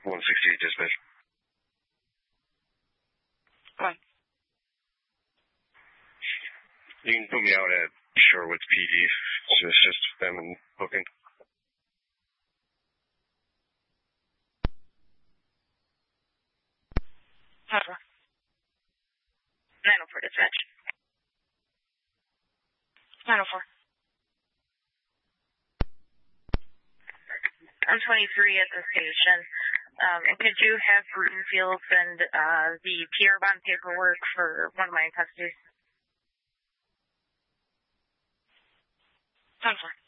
168 dispatch. Go on. You can put me out at Sherwood's PD. So it's just them and booking. Over. 904 dispatch. 904. I'm 23 at the station. And could you have Brutonfield send the PR bond paperwork for one of my custodies? 10-4.